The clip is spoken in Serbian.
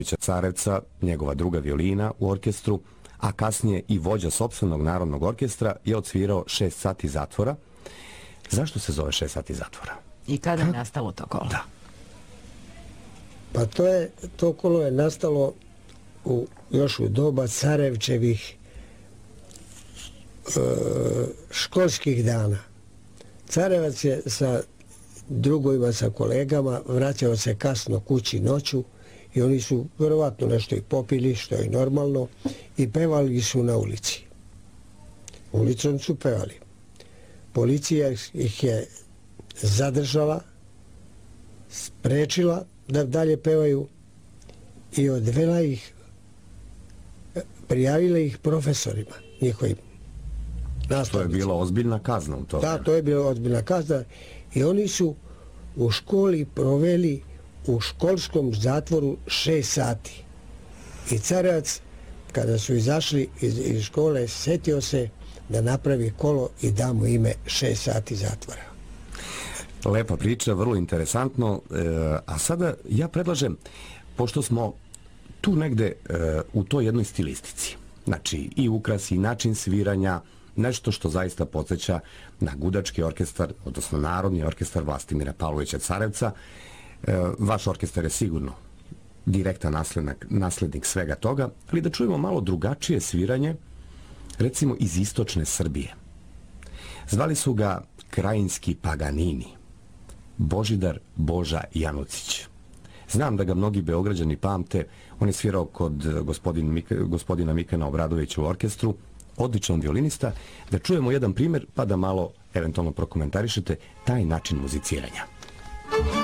Carevca, njegova druga violina u orkestru, a kasnije i vođa sopstvenog narodnog orkestra, je odsvirao 6 sati zatvora. Zašto se zove 6 sati zatvora? I kada je nastalo to kolo? Da. Pa to kolo je nastalo još u doba Carevčevih školskih dana. Carevac je sa drugovima, sa kolegama, vraćao se kasno kući noću i oni su vjerovatno nešto i popili, što je normalno, i pevali su na ulici. Ulicom su pevali. Policija ih je zadržala, sprečila da dalje pevaju i odvela ih, prijavila ih profesorima njihovim nastavnicima. To je bila ozbiljna kazna u to vreme. Da, to je bila ozbiljna kazna i oni su u školi proveli u školskom zatvoru 6 sati. I Carevac, kada su izašli iz škole, setio se da napravi kolo i da mu ime 6 sati zatvora. Lepa priča, vrlo interesantno. A sada ja predlažem, pošto smo tu negde u toj jednoj stilistici, znači i ukras i način sviranja, nešto što zaista podsjeća na gudački orkestar, odnosno Narodni orkestar Vlastimira Pavlovića Carevca. Vaš orkestar je sigurno direktan naslednik svega toga, ali da čujemo malo drugačije sviranje, recimo iz istočne Srbije. Zvali su ga Krajinski Paganini, Božidar Boža Janucić. Znam da ga mnogi Beograđani pamte, on je svirao kod gospodina Mikana Obradovića u orkestru, odličan violinista. Da čujemo jedan primjer pa da malo eventualno prokomentarišete taj način muziciranja.